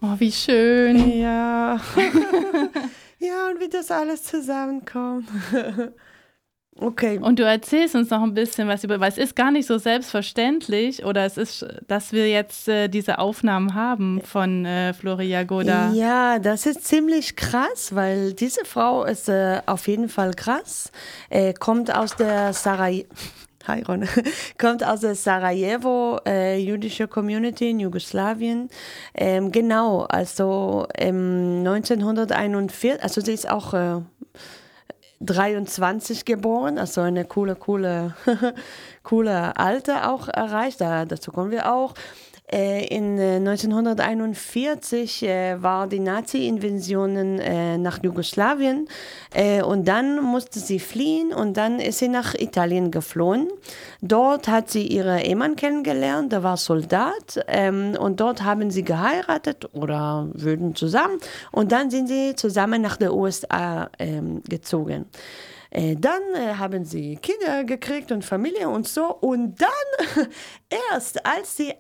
Oh, wie schön. Ja. Ja, und wie das alles zusammenkommt. Okay. Und du erzählst uns noch ein bisschen was über, weil es ist gar nicht so selbstverständlich oder es ist, dass wir jetzt diese Aufnahmen haben von Floria Goda. Ja, das ist ziemlich krass, weil diese Frau ist auf jeden Fall krass. Kommt aus der Hi Ron. Kommt aus der Sarajevo jüdische Community in Jugoslawien. Genau, also 1941, also sie ist auch 23 geboren, also eine coole Alter auch erreicht, dazu kommen wir auch. In 1941 war die Nazi-Invasion nach Jugoslawien und dann musste sie fliehen und dann ist sie nach Italien geflohen. Dort hat sie ihren Ehemann kennengelernt, der war Soldat und dort haben sie geheiratet oder würden zusammen und dann sind sie zusammen nach den USA gezogen. Dann haben sie Kinder gekriegt und Familie und so. Und dann, erst als sie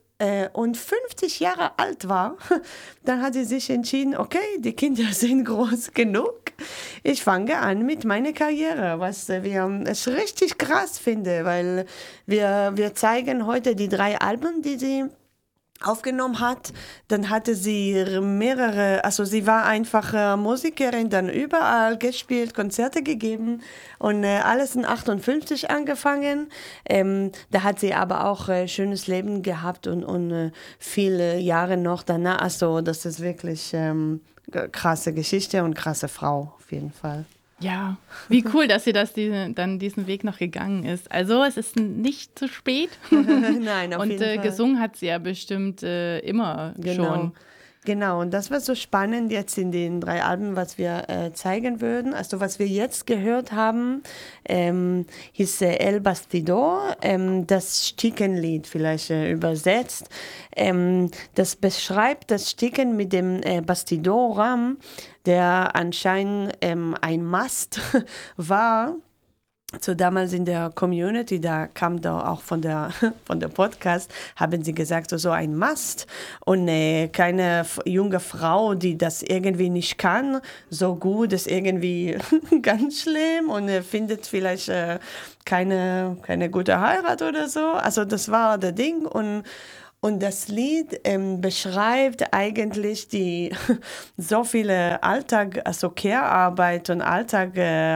58 Jahre alt war, dann hat sie sich entschieden, okay, die Kinder sind groß genug. Ich fange an mit meiner Karriere, was ich richtig krass finde, weil wir zeigen heute die 3 Alben, die sie aufgenommen hat, dann hatte sie mehrere, also sie war einfach Musikerin, dann überall gespielt, Konzerte gegeben und alles in 58 angefangen. Da hat sie aber auch schönes Leben gehabt und viele Jahre noch danach, also das ist wirklich krasse Geschichte und krasse Frau auf jeden Fall. Ja, wie cool, dass sie dann diesen Weg noch gegangen ist. Also es ist nicht zu spät. Nein, auf jeden Fall. Und gesungen hat sie ja bestimmt immer schon. Genau, und das war so spannend jetzt in den 3 Alben, was wir zeigen würden. Also was wir jetzt gehört haben, hieß El Bastidor, das Stickenlied vielleicht übersetzt. Das beschreibt das Sticken mit dem Bastidor-Ram, der anscheinend ein Mast war. So damals in der Community, da kam da auch von der Podcast, haben sie gesagt, so ein Mast und keine junge Frau, die das irgendwie nicht kann, so gut ist irgendwie ganz schlimm und findet vielleicht keine gute Heirat oder so. Also das war das Ding und das Lied beschreibt eigentlich so viele Alltag, also Care-Arbeit und Alltag,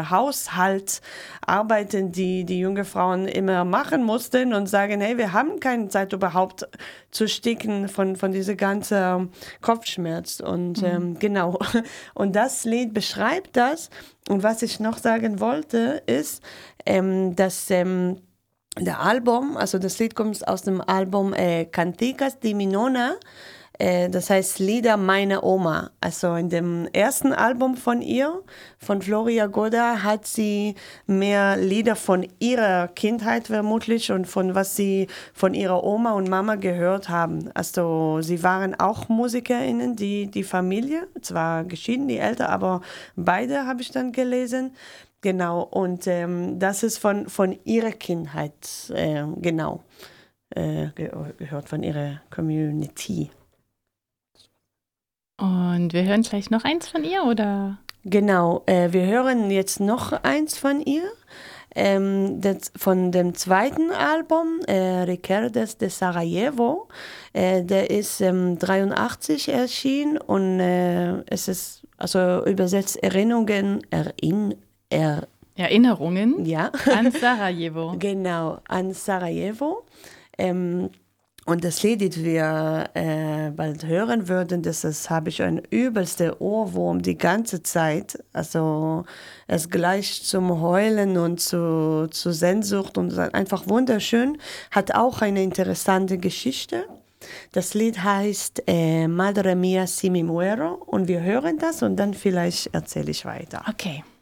Haushaltsarbeiten, die junge Frauen immer machen mussten und sagen, hey, wir haben keine Zeit überhaupt zu sticken von dieser ganzen Kopfschmerz. Und genau. Und das Lied beschreibt das. Und was ich noch sagen wollte, ist, dass der Album, also das Lied kommt aus dem Album Canticas di mi Nonna, das heißt Lieder meiner Oma. Also in dem ersten Album von ihr, von Floria Goda, hat sie mehr Lieder von ihrer Kindheit vermutlich und von was sie von ihrer Oma und Mama gehört haben. Also sie waren auch MusikerInnen, die Familie, zwar geschieden, die Eltern, aber beide habe ich dann gelesen. Genau, und das ist von ihrer Kindheit, genau, gehört von ihrer Community. Und wir hören gleich noch eins von ihr, oder? Genau, wir hören jetzt noch eins von ihr, von dem zweiten Album, Recuerdos de Sarajevo. Der ist 83 erschienen und es ist also übersetzt Erinnerungen ja, an Sarajevo. Genau, an Sarajevo. Und das Lied, das wir bald hören würden, das habe ich ein übelster Ohrwurm die ganze Zeit. Also es gleicht zum Heulen und zu Sehnsucht und einfach wunderschön. Hat auch eine interessante Geschichte. Das Lied heißt Madre mia si mi muero und wir hören das und dann vielleicht erzähle ich weiter. Okay.